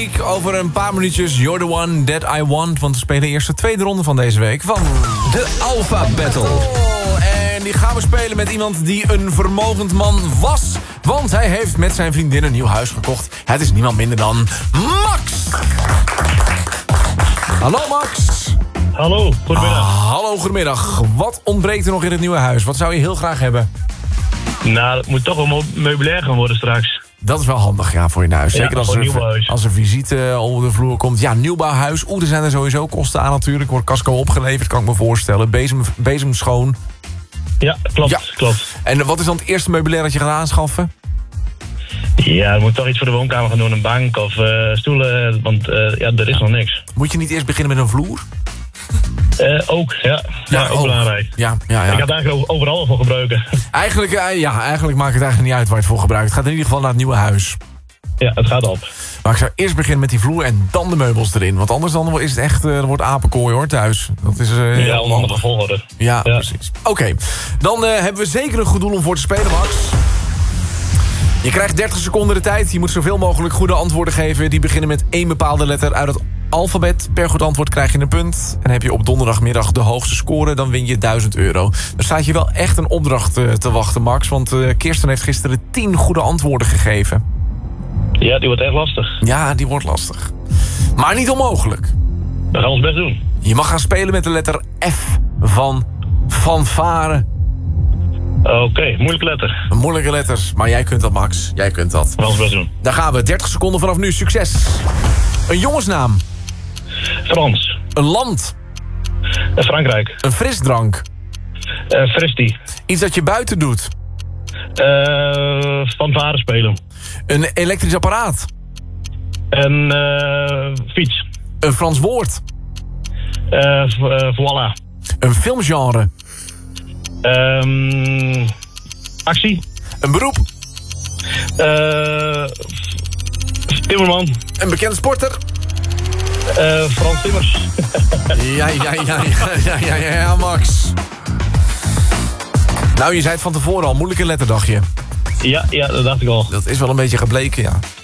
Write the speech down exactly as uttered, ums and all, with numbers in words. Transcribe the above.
week. Over een paar minuutjes, you're the one that I want. Want we spelen eerst de tweede ronde van deze week van de Alpha Battle. En die gaan we spelen met iemand die een vermogend man was. Want hij heeft met zijn vriendin een nieuw huis gekocht. Het is niemand minder dan Max. Hallo Max. Hallo, goedemiddag. Ah, hallo, goedemiddag. Wat ontbreekt er nog in het nieuwe huis? Wat zou je heel graag hebben? Nou, dat moet toch wel mo- meubilair gaan worden straks. Dat is wel handig, ja, voor je huis. Zeker Ja, als, voor er, nieuwbouwhuis. als er visite over de vloer komt. Ja, nieuwbouwhuis. Oeh, er zijn er sowieso kosten aan natuurlijk. Wordt casco opgeleverd, kan ik me voorstellen. Bezem, bezem schoon. Ja, klopt, Ja. klopt. En wat is dan het eerste meubilair dat je gaat aanschaffen? Ja, er moet toch iets voor de woonkamer gaan doen. Een bank of uh, stoelen, want uh, ja, er is nog niks. Moet je niet eerst beginnen met een vloer? Uh, ook, ja. Ja, ook oh. belangrijk. Ja, ja, ja. Ik had het eigenlijk overal voor gebruiken. Eigenlijk, uh, ja, eigenlijk maakt het eigenlijk niet uit waar je het voor gebruikt. Het gaat in ieder geval naar het nieuwe huis. Ja, het gaat op. Maar ik zou eerst beginnen met die vloer en dan de meubels erin. Want anders dan is het echt, uh, er wordt apenkooi hoor, thuis. Dat is uh, Ja, onhandige volgorde. Ja, Ja. precies. Oké, okay. dan uh, hebben we zeker een goed doel om voor te spelen, Max. Je krijgt dertig seconden de tijd. Je moet zoveel mogelijk goede antwoorden geven. Die beginnen met één bepaalde letter uit het alfabet. Per goed antwoord krijg je een punt. En heb je op donderdagmiddag de hoogste score, dan win je duizend euro. Er staat je wel echt een opdracht uh, te wachten, Max. Want uh, Kirsten heeft gisteren tien goede antwoorden gegeven. Ja, die wordt echt lastig. Ja, die wordt lastig. Maar niet onmogelijk. We gaan ons best doen. Je mag gaan spelen met de letter F van fanfare. Oké, okay, moeilijke letter. Moeilijke letters, maar jij kunt dat, Max. Jij kunt dat. We gaan ons best doen. Daar gaan we. dertig seconden vanaf nu. Succes. Een jongensnaam. Frans. Een land. Uh, Frankrijk. Een frisdrank. Uh, Fristi. Iets dat je buiten doet. Uh, fanfare spelen. Een elektrisch apparaat. Een uh, fiets. Een Frans woord. Uh, v- uh, voilà. Een filmgenre. Um, actie. Een beroep. Uh, Timmerman. Een bekende sporter. Uh, Frans Timmers. Ja, ja, ja, ja, ja, ja, ja, ja, Max. Nou, je zei het van tevoren al. Moeilijke letter, dacht je. Ja, ja, dat dacht ik al. Dat is wel een beetje gebleken, ja.